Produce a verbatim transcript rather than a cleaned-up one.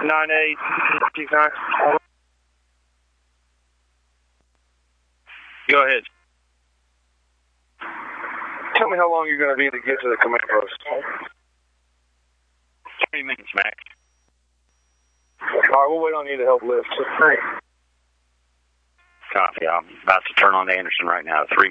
nine eight six nine. Go ahead. Tell me how long you're going to need to get to the command post. Three minutes, Max. All right, we'll wait on you to help lift. Copy. I'm about to turn on to Anderson right now. Three